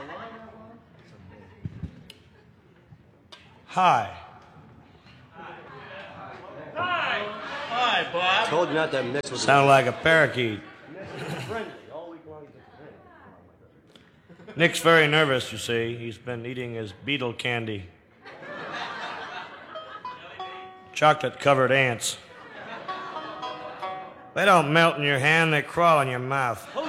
Hi. Hi, Bob. Told you not to mix with Sound like a parakeet. friendly. All week long he's a Nick's very nervous, you see. He's been eating his beetle candy. Chocolate-covered ants. They don't melt in your hand, they crawl in your mouth.